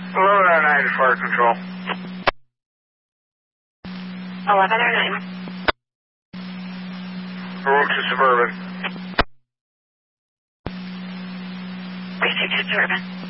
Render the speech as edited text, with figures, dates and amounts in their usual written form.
1109 to Fire Control. 1109. Room to Suburban. Precinct to Suburban.